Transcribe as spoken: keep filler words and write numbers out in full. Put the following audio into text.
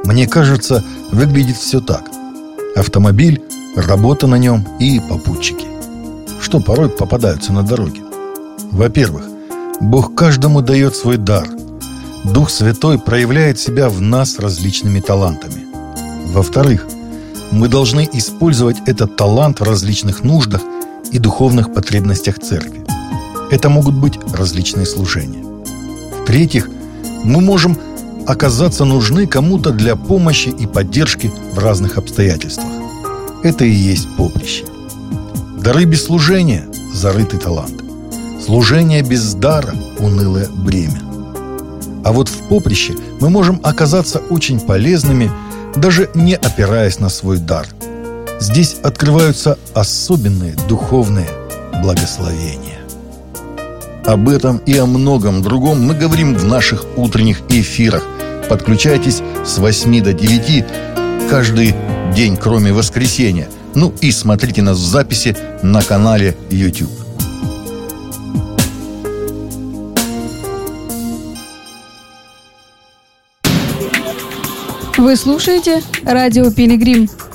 Мне кажется, выглядит все так: автомобиль, работа на нем и попутчики, что порой попадаются на дороге. Во-первых, Бог каждому дает свой дар. Дух Святой проявляет себя в нас различными талантами. Во-вторых, мы должны использовать этот талант в различных нуждах и духовных потребностях церкви. Это могут быть различные служения. В-третьих, мы можем оказаться нужны кому-то для помощи и поддержки в разных обстоятельствах. Это и есть поприще. Дары без служения – зарытый талант. Служение без дара – унылое бремя. А вот в поприще мы можем оказаться очень полезными, даже не опираясь на свой дар. Здесь открываются особенные духовные благословения. Об этом и о многом другом мы говорим в наших утренних эфирах. Подключайтесь с восьми до девяти каждый день, кроме воскресенья. Ну и смотрите нас в записи на канале YouTube. Вы слушаете радио Пилигрим.